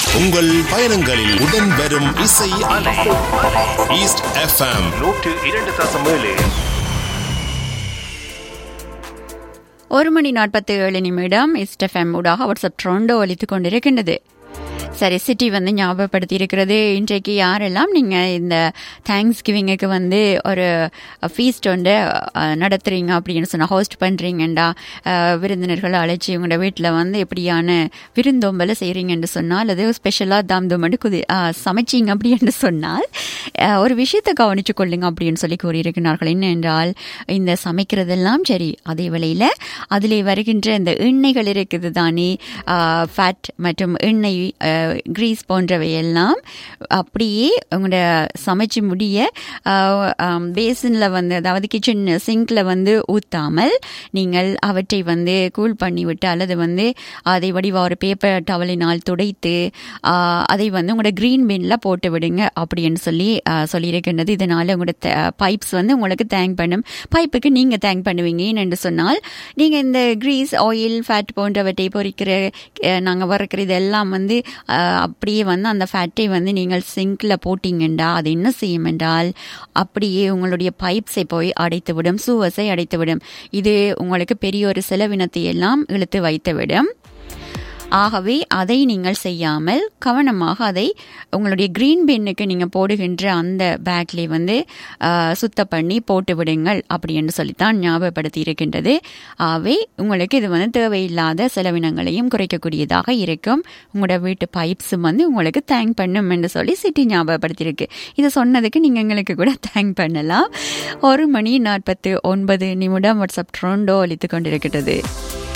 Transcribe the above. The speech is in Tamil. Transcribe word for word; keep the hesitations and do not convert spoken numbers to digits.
உங்கள் பயணங்களில் உடன் வரும் இசை அலை. ஈஸ்ட் எஃப்எம் நூற்று இரண்டு தசம் ஏழு. ஒரு மணி நாற்பத்தி ஏழு நிமிடம் ஈஸ்ட் எஃப்எம் ஊடாக வாட்ஸ்அப் ட்ரோண்டோ ஒலித்துக் கொண்டிருக்கின்றது. சரி, சிட்டி வந்து ஞாபகப்படுத்தி இருக்கிறது. இன்றைக்கு யாரெல்லாம் நீங்கள் இந்த தேங்க்ஸ் கிவிங்குக்கு வந்து ஒரு ஃபீஸ்ட் வந்து நடத்துகிறீங்க அப்படின்னு சொன்னால், ஹோஸ்ட் பண்ணுறீங்கண்டா, விருந்தினர்களை அழைச்சி உங்களோட வீட்டில் வந்து எப்படியான விருந்தோம்பலை செய்கிறீங்கன்னு சொன்னால், அது ஸ்பெஷலாக தாம் தோமண்டு குதி சமைச்சிங்க அப்படின்னு சொன்னால் ஒரு விஷயத்தை கவனித்து கொள்ளுங்க அப்படின்னு சொல்லி கூறியிருக்கிறார்கள். என்னென்றால், இந்த சமைக்கிறதெல்லாம் சரி, அதே வேளையில் அதில் வருகின்ற இந்த எண்ணெய்கள் இருக்குது தானே, ஃபேட் மற்றும் எண்ணெய், கிரீஸ் போன்றவையெல்லாம் அப்படியே உங்களோட சமைச்சு முடிய பேசினில் வந்து, அதாவது கிச்சன் சிங்கில் வந்து ஊற்றாமல் நீங்கள் அவற்றை வந்து கூல் பண்ணிவிட்டு அல்லது வந்து அதை வடிவா ஒரு பேப்பர் டவலினால் துடைத்து அதை வந்து உங்களோட க்ரீன் பின்னில் போட்டு விடுங்க அப்படின்னு சொல்லி சொல்லியிருக்கின்றது. இதனால் உங்களோட பைப்ஸ் வந்து உங்களுக்கு தேங்க் பண்ணும். பைப்புக்கு நீங்கள் தேங்க் பண்ணுவீங்க. என்று சொன்னால், நீங்கள் இந்த கிரீஸ், ஆயில், ஃபேட் போன்றவற்றை பொறிக்கிற நாங்கள் வறுக்கிற இதெல்லாம் வந்து அப்படியே வந்து அந்த ஃபேட்டை வந்து நீங்கள் சிங்கில் போட்டிங்கண்டா அது என்ன செய்யும் என்றால், அப்படியே உங்களுடைய பைப்ஸை போய் அடைத்துவிடும், சூவஸை அடைத்துவிடும். இது உங்களுக்கு பெரிய ஒரு செலவினத்தை எல்லாம் இழுத்து வைத்துவிடும். ஆகவே அதை நீங்கள் செய்யாமல் கவனமாக அதை உங்களுடைய கிரீன் பின்னுக்கு நீங்கள் போடுகின்ற அந்த பேக்லேயே வந்து சுத்தம் பண்ணி போட்டு விடுங்கள் அப்படி என்று சொல்லித்தான் ஞாபகப்படுத்தி இருக்கின்றது. ஆகவே உங்களுக்கு இது வந்து தேவையில்லாத செலவினங்களையும் குறைக்கக்கூடியதாக இருக்கும். உங்களோட வீட்டு பைப்ஸும் வந்து உங்களுக்கு தேங்க் பண்ணும் என்று சொல்லி சிட்டி ஞாபகப்படுத்தியிருக்கு. இதை சொன்னதுக்கு நீங்கள் எங்களுக்கு கூட தேங்க் பண்ணலாம். ஒரு மணி நாற்பத்து ஒன்பது நிமிடம் வாட்ஸ்அப் ட்ரோண்டோ அளித்து கொண்டிருக்கிறது.